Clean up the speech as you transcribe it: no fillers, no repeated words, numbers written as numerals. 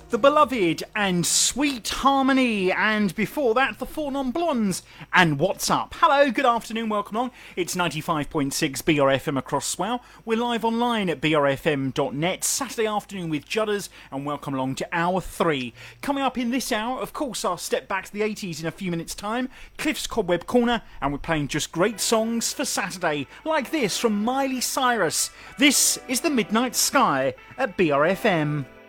The Beloved and Sweet Harmony, and before that the Four Non Blondes and What's Up. Hello, good afternoon, welcome along. It's 95.6 BRFM across Swell. We're live online at brfm.net Saturday afternoon with Judders, and welcome along to hour 3. Coming up in this hour, of course, I'll step back to the 80s in a few minutes time, Cliff's Cobweb Corner, and we're playing just great songs for Saturday, like this from Miley Cyrus. This is The Midnight Sky at BRFM.